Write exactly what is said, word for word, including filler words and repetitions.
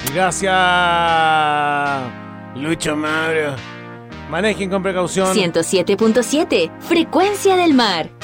Gracias, Lucho Mauro. Manejen con precaución. ciento siete punto siete, Frecuencia del Mar.